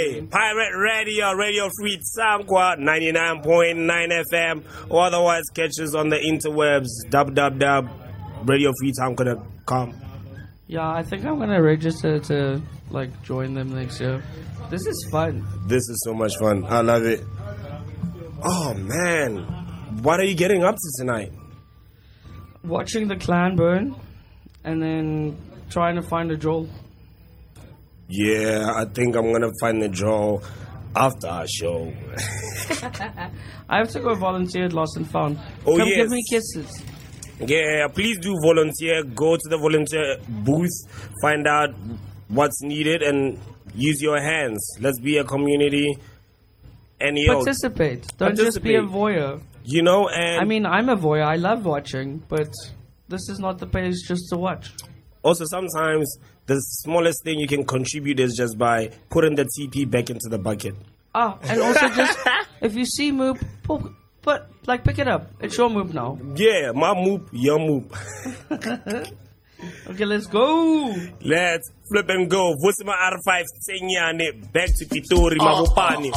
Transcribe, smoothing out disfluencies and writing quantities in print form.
Hey, Pirate Radio, Radio Free Samkwa, 99.9 FM, or otherwise catch us on the interwebs, www.radiofreesamkwa.com. Yeah, I think I'm gonna register to join them next year. This is fun. This is so much fun. I love it. Oh man, what are you getting up to tonight? Watching the clan burn, and then trying to find a Joel. Yeah, I think I'm gonna find the Joel after our show. I have to go volunteer at Lost and Found. Oh, Come yes. give me kisses. Yeah, please do volunteer. Go to the volunteer booth, find out what's needed, and use your hands. Let's be a community. And Participate. Don't just be a voyeur. You know, and I mean, I'm a voyeur. I love watching, but this is not the place just to watch. Also, sometimes the smallest thing you can contribute is just by putting the TP back into the bucket. And also just if you see Moop, pick it up. It's your Moop now. Yeah, my Moop, your Moop. Okay, let's go. Let's flip and go. Vusima R5 Senyane back to Pitori Mabopani.